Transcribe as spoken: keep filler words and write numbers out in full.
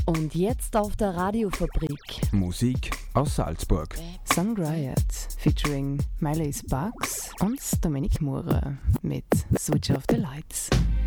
Und jetzt auf der Radiofabrik. Musik aus Salzburg. Sun Riot featuring Miley Sparks und Dominic Moore mit Switch Off the Lights.